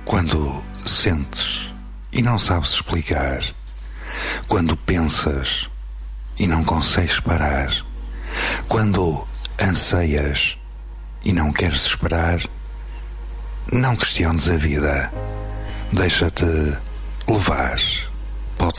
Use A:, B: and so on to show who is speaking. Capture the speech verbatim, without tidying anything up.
A: Quando sentes e não sabes explicar, quando pensas e não consegues parar, quando anseias e não queres esperar, não questiones a vida, deixa-te levar.